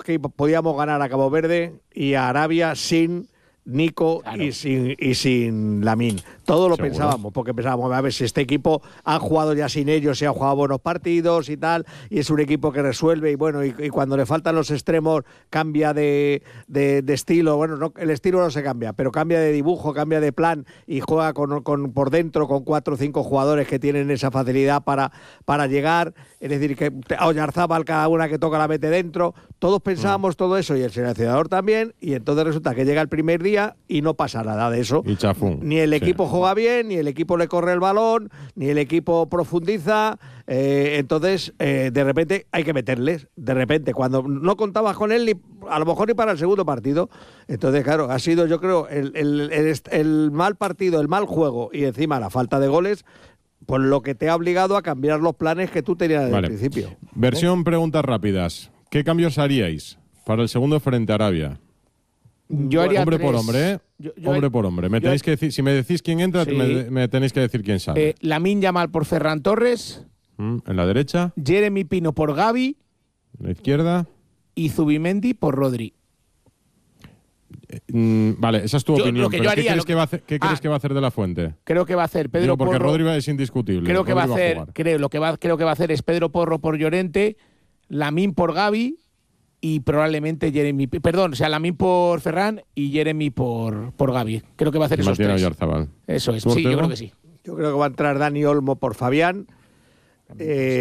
que podíamos ganar a Cabo Verde y a Arabia sin Nico y sin Lamine. Todo lo pensábamos, porque pensábamos, a ver si este equipo ha jugado ya sin ellos, se ha jugado buenos partidos y tal, y es un equipo que resuelve, y bueno, y cuando le faltan los extremos cambia de estilo. Bueno, no, el estilo no se cambia, pero cambia de dibujo, cambia de plan, y juega por dentro con 4 o 5 jugadores que tienen esa facilidad para llegar. Es decir, que a Oyarzábal cada una que toca la mete dentro. Todos pensábamos todo eso, y el seleccionador también, y entonces resulta que llega el primer día y no pasa nada de eso. Y chafún. Ni el equipo juega bien, ni el equipo le corre el balón, ni el equipo profundiza. Entonces, de repente hay que meterles. De repente, cuando no contabas con él, a lo mejor ni para el segundo partido. Entonces, claro, ha sido, yo creo, el mal partido, el mal juego y encima la falta de goles, pues lo que te ha obligado a cambiar los planes que tú tenías desde el principio. Versión preguntas rápidas. ¿Qué cambios haríais para el segundo frente a Arabia? Yo haría hombre 3. por hombre, hombre por hombre. Me tenéis que decir, si me decís quién entra, me tenéis que decir quién sale. Lamine Yamal por Ferran Torres. En la derecha. Jeremy Pino por Gavi. En la izquierda. Y Zubimendi por Rodri. Vale, esa es tu opinión. Pero ¿qué crees que va a hacer De La Fuente? Creo que va a hacer Pedro Porro. Porque Rodri es indiscutible. Creo que va a hacer es Pedro Porro por Llorente, Lamine por Gavi y probablemente Jeremy. Perdón, o sea, Lamine por Ferran y Jeremy por Gavi. Creo que va a hacer esos 3. Oyarzábal. Eso es, sí, yo creo que sí. Yo creo que va a entrar Dani Olmo por Fabián. Yo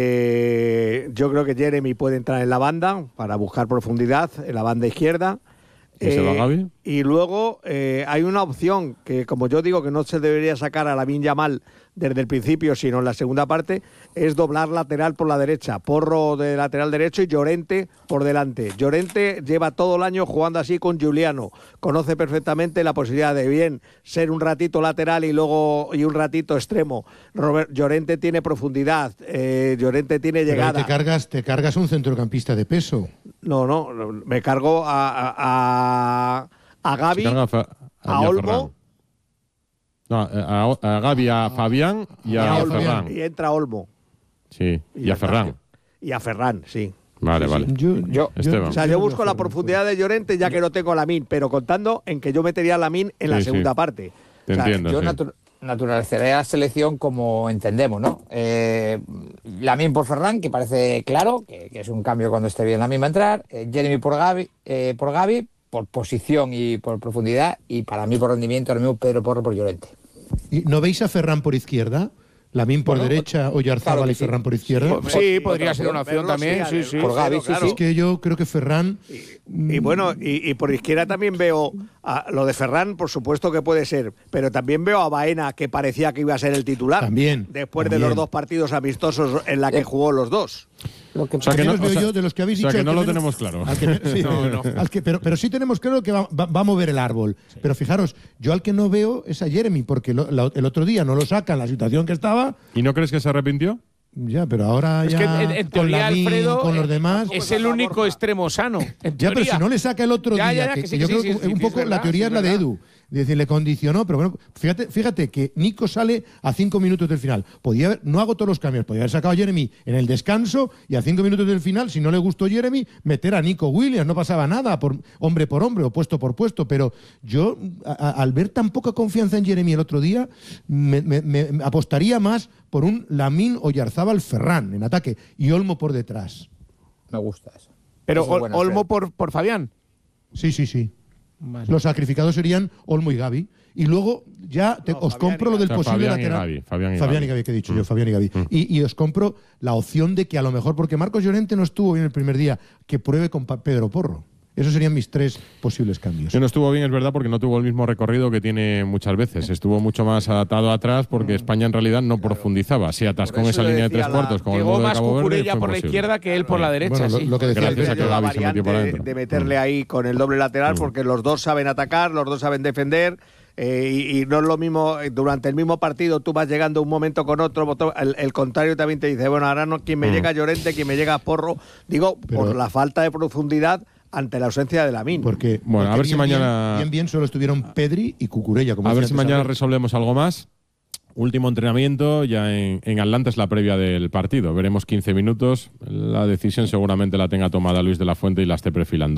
creo que Jeremy puede entrar en la banda para buscar profundidad en la banda izquierda. ¿Y se va Gavi? Y luego hay una opción que, como yo digo, que no se debería sacar a Lamine Yamal desde el principio, sino en la segunda parte, es doblar lateral por la derecha. Porro de lateral derecho y Llorente por delante. Llorente lleva todo el año jugando así con Giuliano. Conoce perfectamente la posibilidad de bien ser un ratito lateral y un ratito extremo. Llorente tiene profundidad, Llorente tiene llegada. Pero te cargas un centrocampista de peso. No, me cargo a Gavi, a Olmo. No, a Gavi, a Fabián y a Ferran. Y entra Olmo. Sí, y a Ferran. Y a Ferran, sí. Vale. Yo busco la profundidad de Llorente ya que no tengo a Lamine, pero contando en que yo metería a Lamine en la segunda parte. Te entiendo. Yo naturalizaré a la selección como entendemos, ¿no? Lamine por Ferran, que parece claro, que es un cambio cuando esté bien Lamine va a entrar. Jeremy por Gavi, por posición y por profundidad, y para mí por rendimiento, ahora mismo Pedro Porro por Llorente. ¿Y no veis a Ferran por izquierda? Lamine por derecha, Oyarzábal y Ferran por izquierda. Sí, podría ser una opción también. Sí. Por Gavi, claro. Es que yo creo que Ferran... Y bueno, y por izquierda también veo lo de Ferran, por supuesto que puede ser, pero también veo a Baena, que parecía que iba a ser el titular. Después de los 2 partidos amistosos en la que jugó los 2. De los que habéis dicho, que no lo tenemos claro. Pero sí tenemos claro que va a mover el árbol. Sí. Pero fijaros, yo al que no veo es a Jeremy, porque el otro día no lo saca en la situación que estaba. ¿Y no crees que se arrepintió? Ya, pero ahora es ya que en teoría, con Lamine, Alfredo, con los demás... Es el único extremo sano. Ya, pero si no le saca el otro día, que yo creo que un poco la teoría es la de Edu. Es decir, le condicionó, pero bueno, fíjate que Nico sale a 5 minutos del final. No hago todos los cambios, podía haber sacado a Jeremy en el descanso y a 5 minutos del final, si no le gustó Jeremy, meter a Nico Williams, no pasaba nada, por hombre o puesto por puesto, pero yo, al ver tan poca confianza en Jeremy el otro día, me apostaría más por un Lamine Oyarzábal Ferran en ataque y Olmo por detrás. Me gusta eso. Pero eso es Olmo por Fabián. Sí. Vale. Los sacrificados serían Olmo y Gavi. Y luego ya os compro lo del posible lateral. Fabián y Gavi, que he dicho yo, Fabián y Gavi. Y os compro la opción de que a lo mejor, porque Marcos Llorente no estuvo bien el primer día, que pruebe con Pedro Porro. Esos serían mis 3 posibles cambios. No estuvo bien, es verdad, porque no tuvo el mismo recorrido que tiene muchas veces. Estuvo mucho más atado atrás porque España en realidad no profundizaba. Se atascó en esa línea de 3 cuartos con el modo de Cabo Verde. Cucurella por la izquierda que él por la derecha. Bueno, lo que decía gracias a que Gavi se metió por adentro. De meterle ahí con el doble lateral porque los 2 saben atacar, los 2 saben defender. Y no es lo mismo, durante el mismo partido tú vas llegando un momento con otro, el contrario también te dice, bueno, ahora no, quien me llega Llorente, quien me llega Porro, por la falta de profundidad ante la ausencia de Lamine. Porque a ver si mañana bien solo estuvieron Pedri y Cucurella. A ver si mañana resolvemos algo más. Último entrenamiento, ya en Atlanta es la previa del partido. Veremos 15 minutos. La decisión seguramente la tenga tomada Luis de la Fuente y la esté perfilando.